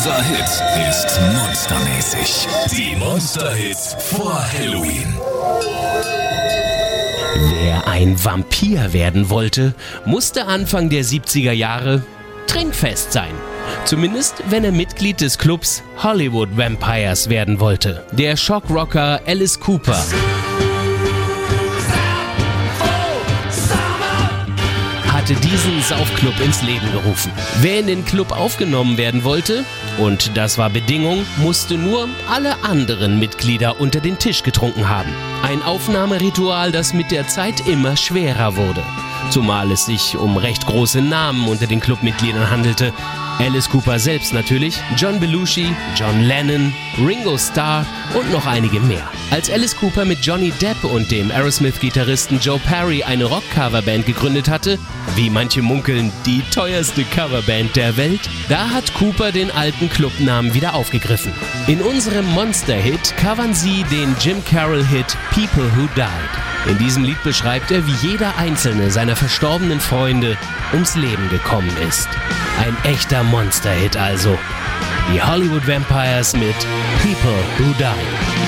Unser Hit ist monstermäßig. Die Monster-Hits vor Halloween. Wer ein Vampir werden wollte, musste Anfang der 70er Jahre trinkfest sein. Zumindest, wenn er Mitglied des Clubs Hollywood Vampires werden wollte. Der Shockrocker Alice Cooper hatte diesen Saufclub ins Leben gerufen. Wer in den Club aufgenommen werden wollte, und das war Bedingung, musste nur alle anderen Mitglieder unter den Tisch getrunken haben. Ein Aufnahmeritual, das mit der Zeit immer schwerer wurde. Zumal es sich um recht große Namen unter den Clubmitgliedern handelte. Alice Cooper selbst natürlich, John Belushi, John Lennon, Ringo Starr und noch einige mehr. Als Alice Cooper mit Johnny Depp und dem Aerosmith-Gitarristen Joe Perry eine Rock-Coverband gegründet hatte, wie manche munkeln, die teuerste Coverband der Welt, da hat Cooper den alten Clubnamen wieder aufgegriffen. In unserem Monster-Hit covern sie den Jim Carroll-Hit People Who Died. In diesem Lied beschreibt er, wie jeder einzelne seiner verstorbenen Freunde ums Leben gekommen ist. Ein echter Monster-Hit also. Die Hollywood Vampires mit People Who Die.